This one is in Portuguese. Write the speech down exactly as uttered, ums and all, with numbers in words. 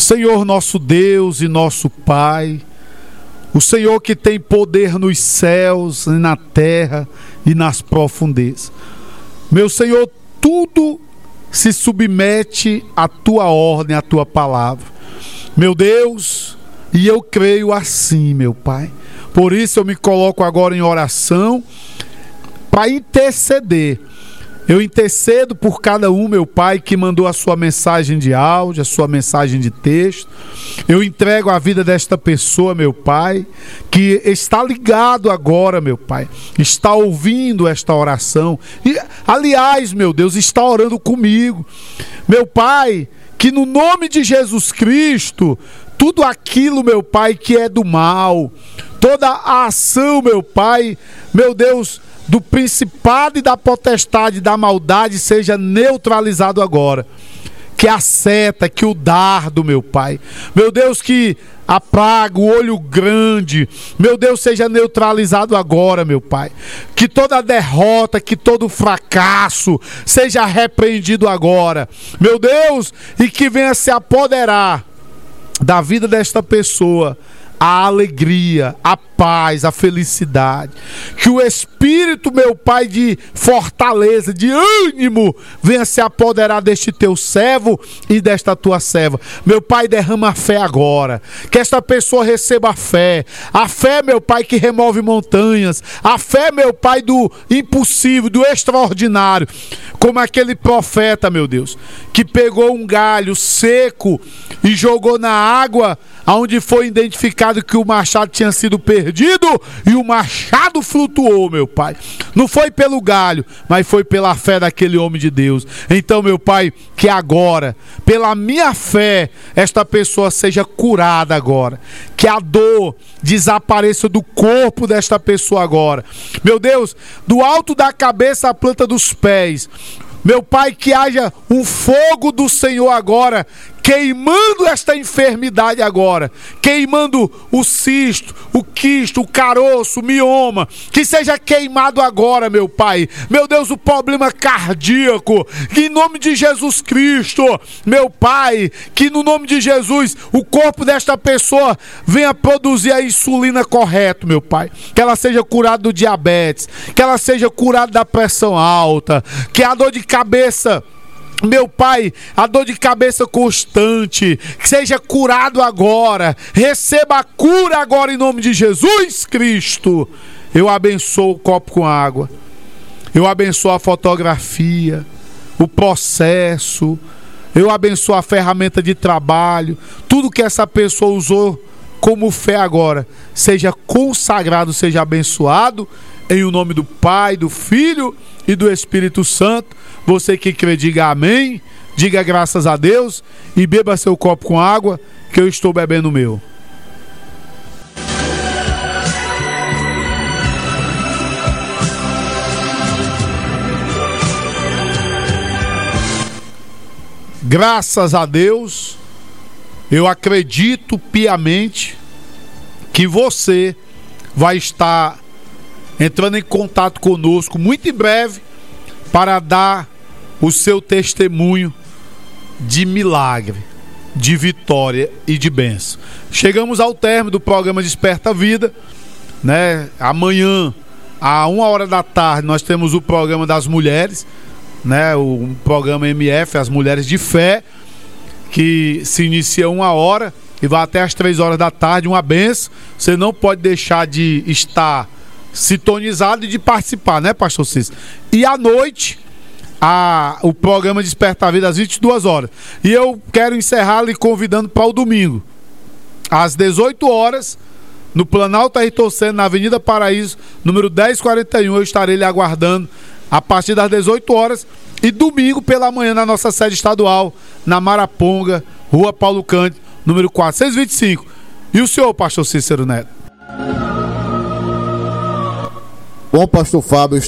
Senhor nosso Deus e nosso Pai, o Senhor que tem poder nos céus, na terra e nas profundezas. Meu Senhor, tudo se submete à tua ordem, à tua palavra. Meu Deus, e eu creio assim, meu Pai. Por isso eu me coloco agora em oração para interceder. Eu intercedo por cada um, meu Pai, que mandou a sua mensagem de áudio, a sua mensagem de texto. Eu entrego a vida desta pessoa, meu Pai, que está ligado agora, meu Pai, está ouvindo esta oração. E, aliás, meu Deus, está orando comigo. Meu Pai, que no nome de Jesus Cristo, tudo aquilo, meu Pai, que é do mal, toda a ação, meu Pai, meu Deus, do principado e da potestade da maldade seja neutralizado agora. Que a seta, que o dardo, meu Pai, meu Deus, que a praga, o olho grande, meu Deus, seja neutralizado agora, meu Pai. Que toda derrota, que todo fracasso seja repreendido agora, meu Deus, e que venha se apoderar da vida desta pessoa a alegria, a paz, a felicidade. Que o Espírito, meu Pai, de fortaleza, de ânimo, venha se apoderar deste teu servo e desta tua serva. Meu Pai, derrama a fé agora. Que esta pessoa receba a fé. A fé, meu Pai, que remove montanhas. A fé, meu Pai, do impossível, do extraordinário. Como aquele profeta, meu Deus, que pegou um galho seco e jogou na água, aonde foi identificado que o machado tinha sido perdido, e o machado flutuou, meu Pai. Não foi pelo galho, mas foi pela fé daquele homem de Deus. Então, meu Pai, que agora, pela minha fé, esta pessoa seja curada agora. Que a dor desapareça do corpo desta pessoa agora. Meu Deus, do alto da cabeça à planta dos pés. Meu Pai, que haja um fogo do Senhor agora, queimando esta enfermidade agora, queimando o cisto, o quisto, o caroço, o mioma, que seja queimado agora, meu Pai. Meu Deus, o problema cardíaco, que em nome de Jesus Cristo, meu Pai, que no nome de Jesus, o corpo desta pessoa venha produzir a insulina correta, meu Pai. Que ela seja curada do diabetes, que ela seja curada da pressão alta, que a dor de cabeça, meu Pai, a dor de cabeça constante, que seja curado agora. Receba a cura agora em nome de Jesus Cristo. Eu abençoo o copo com água. Eu abençoo a fotografia, o processo. Eu abençoo a ferramenta de trabalho. Tudo que essa pessoa usou como fé agora, seja consagrado, seja abençoado. Em o nome do Pai, do Filho e do Espírito Santo. Você que crê, diga amém, diga graças a Deus e beba seu copo com água, que eu estou bebendo o meu. Graças a Deus, eu acredito piamente que você vai estar entrando em contato conosco muito em breve para dar o seu testemunho de milagre, de vitória e de bênção. Chegamos ao término do programa Desperta a Vida, né? Amanhã, à uma hora da tarde, nós temos o programa das mulheres, né? O programa M F, as Mulheres de Fé, que se inicia uma hora e vai até as três horas da tarde, uma bênção. Você não pode deixar de estar sintonizado e de participar, né, pastor Cícero? E à noite, a, o programa Desperta a Vida às vinte e duas horas. E eu quero encerrar lhe convidando para o domingo, às dezoito horas, no Planalto Ayrton Senna, na Avenida Paraíso, número dez quarenta e um. Eu estarei lhe aguardando a partir das dezoito horas. E domingo pela manhã, na nossa sede estadual, na Maraponga, Rua Paulo Cândido, número quatrocentos e vinte e cinco. E o senhor, pastor Cícero Neto? Bom, pastor Fábio,